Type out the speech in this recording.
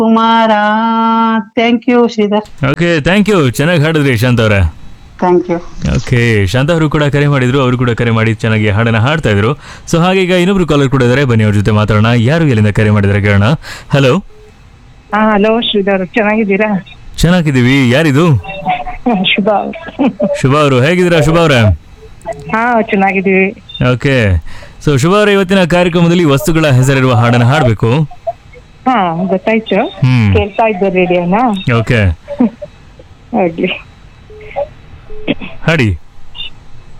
Kumara. Thank you Sridhar. Okay, thank you. ಚೆನ್ನಾಗಿ ಹಾಡಿದ್ರಿ ಶಾಂತ ಅವರೇ. Thank you. Okay, ಶಾಂತ ಅವರು ಕೂಡ ಕರೆ ಮಾಡಿದ್ರು, ಅವರು ಕೂಡ ಕರೆ ಮಾಡಿ ಚೆನ್ನಾಗಿ ಹಾಡನ್ನ ಹಾಡ್ತಾ ಇದ್ರು. ಸೊ ಹಾಗೆ ಈಗ ಇನ್ನೊಬ್ರು ಕಾಲರ್ ಕೂಡ ಇದ್ದಾರೆ, ಬನ್ನಿ ಅವ್ರ ಜೊತೆ ಮಾತಾಡೋಣ. ಯಾರು ಎಲ್ಲಿಂದ ಕರೆ ಮಾಡಿದಾರೆ ಕೇಳೋಣ. ಹಲೋ. ಹಲೋ ಶ್ರೀಧರ್, ಚೆನ್ನಾಗಿದ್ದೀರಾ? ಚೆನ್ನಾಗಿದ್ದೀವಿ. ಯಾರಿದು? ಶುಭ. ಶುಭ ಅವರು. ಹೇಗಿದ್ದೀರಾ ಶುಭ ಅವರೇ? ಚೆನ್ನಾಗಿದ್ದೀವಿ. ಓಕೆ, ಸೊ ಶುಭ ಅವರೇ, ಇವತ್ತಿನ ಕಾರ್ಯಕ್ರಮದಲ್ಲಿ ವಸ್ತುಗಳ ಹೆಸರಿರುವ ಹಾಡನ್ನ ಹಾಡಬೇಕು. ಗೊತ್ತಾಯ್ತು. ಕೇಳ್ತಾ ಇದ್ದೆ ರೇಡಿಯೋನ. ಓಕೆ, ಆಗ್ಲಿ, ಹಾಡಿ.